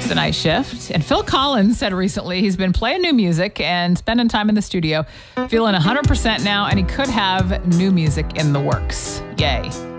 It's the Night Shift. And Phil Collins said recently he's been playing new music and spending time in the studio, feeling 100% now, and he could have new music in the works. Yay.